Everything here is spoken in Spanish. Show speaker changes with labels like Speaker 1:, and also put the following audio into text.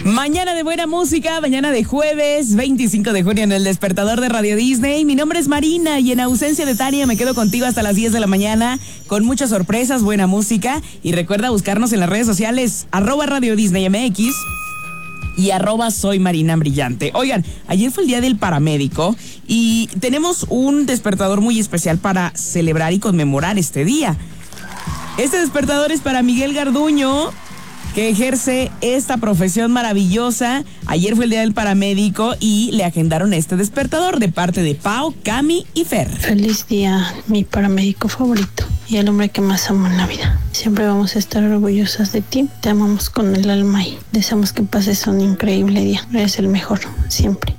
Speaker 1: Mañana de buena música, mañana de jueves 25 de junio en el Despertador de Radio Disney. Mi nombre es Marina y en ausencia de Tania me quedo contigo hasta las 10 de la mañana con muchas sorpresas, buena música y recuerda buscarnos en las redes sociales @Radio Disney MX y @soy Marina Brillante. Oigan, ayer fue el día del paramédico y tenemos un despertador muy especial para celebrar y conmemorar este día. Este despertador es para Miguel Garduño, que ejerce esta profesión maravillosa. Ayer fue el día del paramédico y le agendaron este despertador de parte de Pau, Cami y Fer.
Speaker 2: Feliz día, mi paramédico favorito y el hombre que más amo en la vida. Siempre vamos a estar orgullosas de ti. Te amamos con el alma y deseamos que pases un increíble día. Eres el mejor, siempre.